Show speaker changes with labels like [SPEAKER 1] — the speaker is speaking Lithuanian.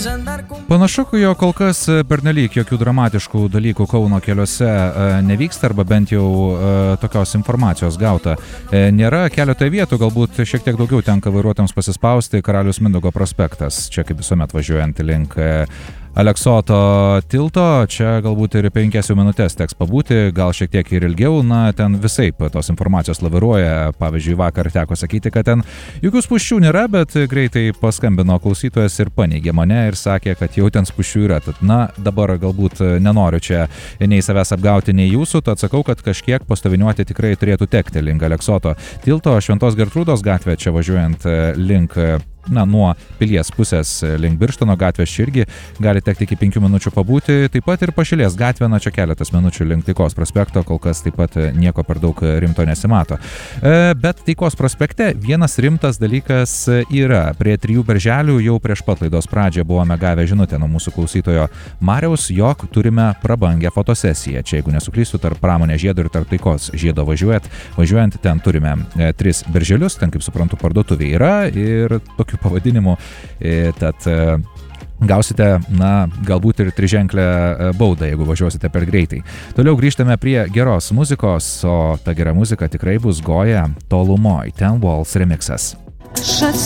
[SPEAKER 1] Panašu, jo kol kas pernelyg jokių dramatiškų dalykų Kauno keliuose nevyksta, arba bent jau tokios informacijos gauta nėra. Keletoje vietų galbūt šiek tiek daugiau tenka vairuotojams pasispausti. Karaliaus Mindaugo prospektas, čia kaip visuomet važiuojant link Aleksoto tilto, čia galbūt ir 5 minutės teks pabūti, gal šiek tiek ir ilgiau, ten visaip tos informacijos laviruoja. Pavyzdžiui, vakar teko sakyti, kad ten jokių spūsčių nėra, bet greitai paskambino klausytojas ir paneigė mane ir sakė, kad jau ten spūsčių yra. Tad, dabar galbūt nenoriu čia nei savęs apgauti, nei jūsų, tad sakau, kad kažkiek pastoviniuoti tikrai turėtų tekti link Aleksoto tilto. Šventos Gertrūdos gatvė, čia važiuojant link nuo Pilies pusės link Birštono gatvės, čia irgi gali tekti iki 5 minučių pabūti. Taip pat ir Pašilės gatvė, čia keletas minučių link Taikos prospekto, kol kas taip pat nieko per daug rimto nesimato. Bet Taikos prospekte vienas rimtas dalykas yra. Prie 3 berželių jau prieš pat laidos pradžią buvome gavę žinutę nuo mūsų klausytojo Mariaus, jog turime prabangę fotosesiją. Čia, jeigu nesuklysiu, tarp Pramonės žiedo ir tarp Taikos žiedo važiuojant ten turime 3 berželius, ten, kaip suprantu, parduotuvė yra ir tokių pavadinimų, tad gausite, galbūt ir 3-ženklę baudą, jeigu važiuosite per greitai. Toliau grįžtame prie geros muzikos, o ta gera muzika tikrai bus Goja Tolumoj, Ten Walls remixas.
[SPEAKER 2] Aš